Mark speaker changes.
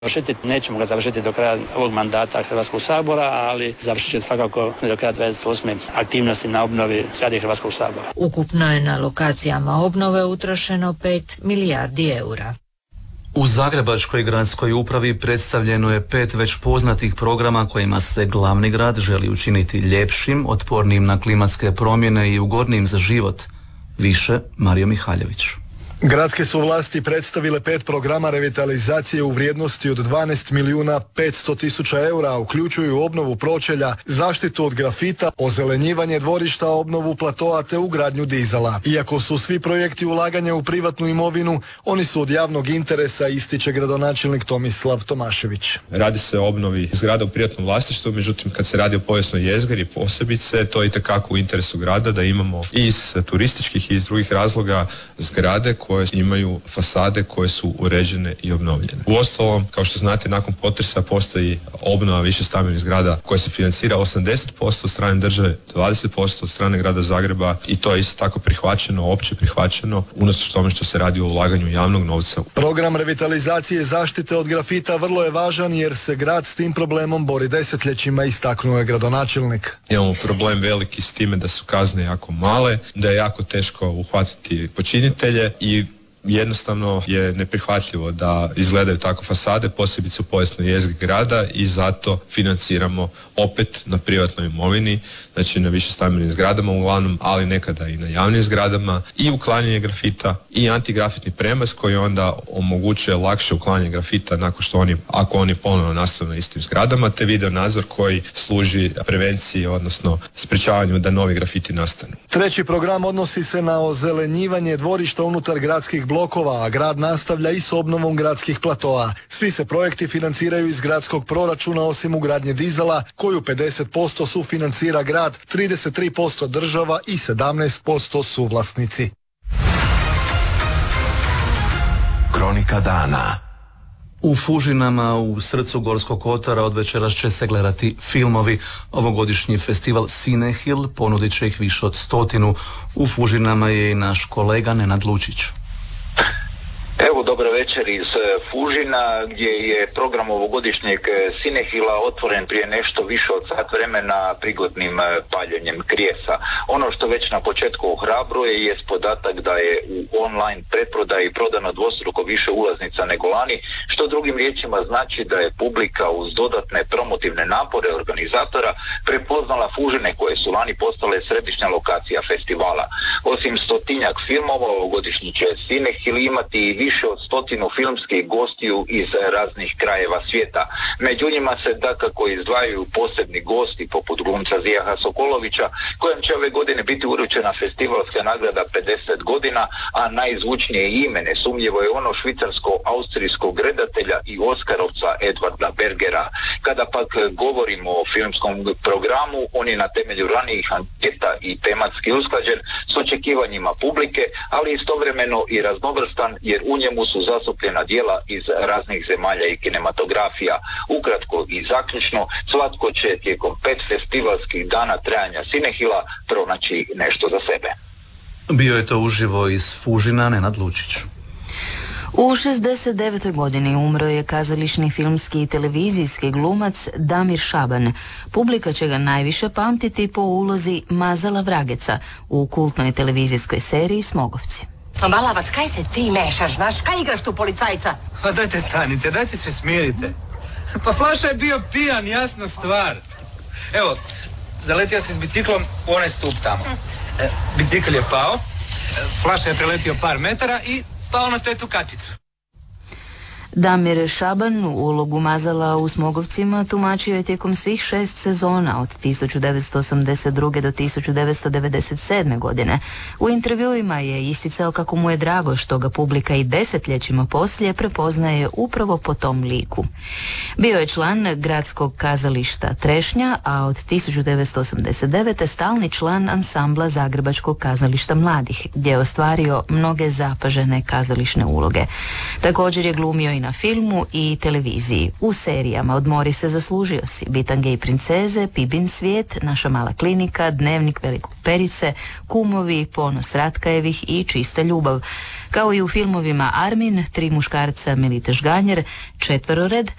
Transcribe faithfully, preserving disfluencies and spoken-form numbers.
Speaker 1: završiti. Nećemo ga završiti do kraja ovog mandata Hrvatskog sabora, ali završit će svakako do kraja dvadeset osme aktivnosti na obnovi zgrade Hrvatskog sabora.
Speaker 2: Ukupno je na lokacijama obnove utrošeno pet milijardi eura.
Speaker 3: U Zagrebačkoj gradskoj upravi predstavljeno je pet već poznatih programa kojima se glavni grad želi učiniti ljepšim, otpornijim na klimatske promjene i ugodnijim za život. Više Mario Mihaljević.
Speaker 4: Gradske su vlasti predstavile pet programa revitalizacije u vrijednosti od dvanaest milijuna petsto tisuća eura, uključuju obnovu pročelja, zaštitu od grafita, ozelenjivanje dvorišta, obnovu platoa te ugradnju dizala. Iako su svi projekti ulaganja u privatnu imovinu, oni su od javnog interesa, ističe gradonačelnik Tomislav Tomašević.
Speaker 5: Radi se o obnovi zgrada u privatnom vlasništvu, međutim kad se radi o povijesnoj jezgri posebice, to je itekako u interesu grada da imamo i iz turističkih i iz drugih razloga zgrade koje imaju fasade koje su uređene i obnovljene. Uostalom, kao što znate, nakon potresa postoji obnova više stambenih zgrada koja se financira osamdeset posto od strane države, dvadeset posto od strane grada Zagreba i to je isto tako prihvaćeno, opće prihvaćeno, unatoč tome što se radi o ulaganju javnog novca.
Speaker 4: Program revitalizacije zaštite od grafita vrlo je važan jer se grad s tim problemom bori desetljećima, istaknuo je gradonačelnik.
Speaker 5: Imamo problem veliki s time da su kazne jako male, da je jako teško uhvatiti počinitelje i jednostavno je neprihvatljivo da izgledaju tako fasade, posebice u povijesnoj jezgri grada i zato financiramo opet na privatnoj imovini, znači na više stambenim zgradama uglavnom, ali nekada i na javnim zgradama i uklanjanje grafita i antigrafitni premaz koji onda omogućuje lakše uklanjanje grafita nakon što oni, ako oni ponovno nastanu na istim zgradama, te video nadzor koji služi prevenciji, odnosno sprečavanju da novi grafiti nastanu.
Speaker 4: Treći program odnosi se na ozelenjivanje dvorišta unutar gradskih blokova, a grad nastavlja i s obnovom gradskih platoa. Svi se projekti financiraju iz gradskog proračuna osim ugradnje dizala, koju pedeset posto sufinancira grad, trideset tri posto država i sedamnaest posto suvlasnici.
Speaker 6: Kronika dana.
Speaker 3: U Fužinama u srcu Gorskog kotara od večeras će se gledati filmovi. Ovogodišnji festival Cinehil ponudit će ih više od stotinu. U Fužinama je i naš kolega Nenad Lučić.
Speaker 7: Evo, dobro večer iz Fužina, gdje je program ovogodišnjeg Cinehila otvoren prije nešto više od sat vremena prigodnim paljenjem krijesa. Ono što već na početku ohrabruje je podatak da je u online pretprodaji prodano dvostruko više ulaznica nego lani, što drugim riječima znači da je publika uz dodatne promotivne napore organizatora prepoznala Fužine koje su lani postale središnja lokacija festivala. Osim stotinjak filmova, ovogodišnji će Cinehil imati i više od stotinu filmskih gostiju iz raznih krajeva svijeta. Među njima se dakako izdvajaju posebni gosti poput glumca Zijaha Sokolovića, kojem će ove godine biti uručena festivalska nagrada pedeset godina, a najzvučnije ime nesumnjivo je ono švicarsko-austrijskog redatelja i oskarovca Edvarda Bergera. Kada pak govorimo o filmskom programu, on je na temelju ranijih anketa i tematski usklađen s očekivanjima publike, ali istovremeno i raznovrstan jer u njemu su zastupljena djela iz raznih zemalja i kinematografija. Ukratko i zaključno, svatko će tijekom pet festivalskih dana trajanja Cinehila pronaći nešto za sebe.
Speaker 3: Bio je to uživo iz Fužina Nenad Lučić.
Speaker 2: U šezdeset devetoj godini umro je kazališni, filmski i televizijski glumac Damir Šaban. Publika će ga najviše pamtiti po ulozi Mazala Vrageca u kultnoj televizijskoj seriji Smogovci.
Speaker 8: Malavac, kaj se ti mešaš, znaš? Kaj igraš tu policajca?
Speaker 9: Pa dajte stanite, dajte se smirite. Pa Flaša je bio pijan, jasna stvar. Evo, zaletio si s biciklom u onaj stup tamo. E, bicikl je pao, Flaša je preletio par metara i pao na tetu Katicu.
Speaker 2: Damir Šaban u ulogu Mazala u Smogovcima tumačio je tijekom svih šest sezona od tisuću devetsto osamdeset druge do tisuću devetsto devedeset sedme godine. U intervjuima je isticao kako mu je drago što ga publika i desetljećima poslije prepoznaje upravo po tom liku. Bio je član gradskog kazališta Trešnja, a od tisuću devetsto osamdeset devete stalni član ansambla Zagrebačkog kazališta mladih, gdje je ostvario mnoge zapažene kazališne uloge. Također je glumio i na filmu i televiziji. U serijama Odmori se, zaslužio si, Bitange i princeze, Pibin svijet, Naša mala klinika, Dnevnik velikog Perice, Kumovi, Ponos Ratkajevih i Čista ljubav. Kao i u filmovima Armin, Tri muškarca Melite Žganjer, Četverored,